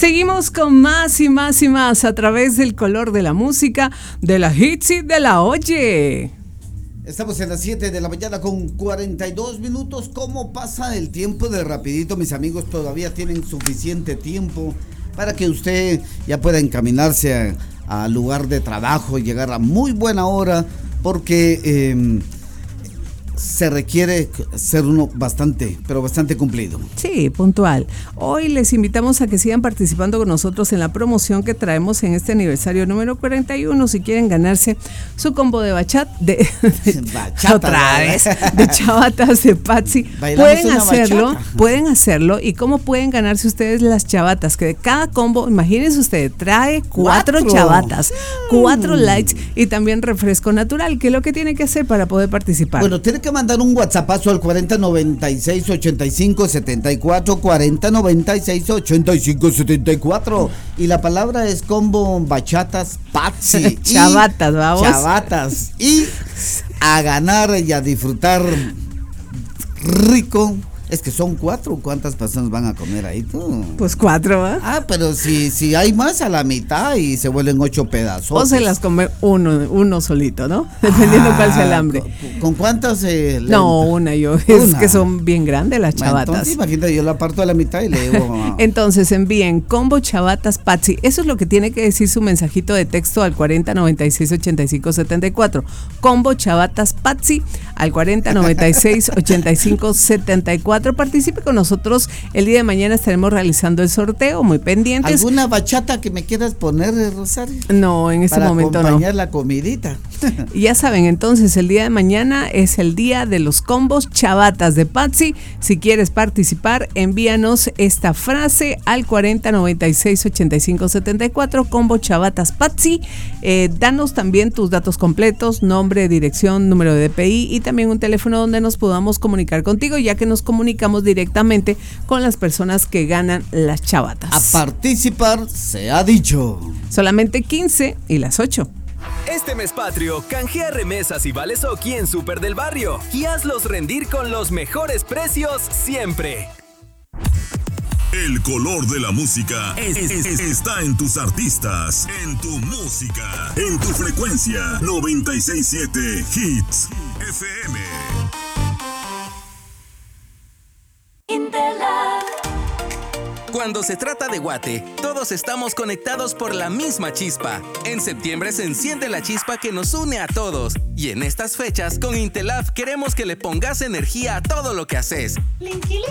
Seguimos con más y más y más a través del color de la música, de la hits y de la oye. Estamos en las 7 de la mañana con 42 minutos. ¿Cómo pasa el tiempo de rapidito, mis amigos? Todavía tienen suficiente tiempo para que usted ya pueda encaminarse al lugar de trabajo y llegar a muy buena hora, porque se requiere ser uno bastante, pero bastante cumplido. Sí, puntual. Hoy les invitamos a que sigan participando con nosotros en la promoción que traemos en este aniversario número 41. Si quieren ganarse su combo de bachata, otra vez, de chavatas de Patsy, pueden hacerlo. ¿Y cómo pueden ganarse ustedes las chavatas? Que de cada combo, imagínense ustedes, trae cuatro chavatas, 4 lights y también refresco natural. ¿Qué es lo que tiene que hacer para poder participar? Bueno, tiene que mandar un WhatsAppazo al 4096-8574, 4096-8574, y la palabra es combo bachatas Patsy. Chavatas, vamos. Chavatas. Y a ganar y a disfrutar rico. Es que son 4. ¿Cuántas personas van a comer ahí tú? Pues 4, ¿eh? Ah, pero si hay más, a la mitad y se vuelven 8 pedazos. O se las come uno solito, ¿no? Dependiendo cuál sea el hambre. ¿Con cuántas? No, una. Es que son bien grandes las chavatas. Entonces, imagínate, yo la parto a la mitad y le digo... Entonces, envíen combo chavatas Patsy. Eso es lo que tiene que decir su mensajito de texto al 4096-8574. Combo chavatas Patsy al 4096-8574. Participe con nosotros. El día de mañana estaremos realizando el sorteo, muy pendientes. ¿Alguna bachata que me quieras poner, Rosario? No, en este momento no. Para acompañar la comidita. Ya saben, entonces el día de mañana es el día de los combos chavatas de Patsy. Si quieres participar, envíanos esta frase al 4096-8574, combo chavatas Patsy. Danos también tus datos completos, nombre, dirección, número de DPI y también un teléfono donde nos podamos comunicar contigo, ya que nos comunicamos directamente con las personas que ganan las chavatas. A participar se ha dicho. Solamente 15 y las 8. Este mes patrio, canjea remesas y vales Oki en Super del Barrio y hazlos rendir con los mejores precios siempre. El color de la música está en tus artistas, en tu música, en tu frecuencia. 96.7 Hits FM. Cuando se trata de Guate, todos estamos conectados por la misma chispa. En septiembre se enciende la chispa que nos une a todos. Y en estas fechas, con Intelaf queremos que le pongas energía a todo lo que haces. Linky,